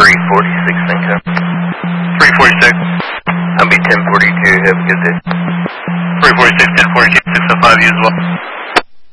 346, thank you. 346. I'll be 1042, have a good day. 346, 1042, 605, you as well.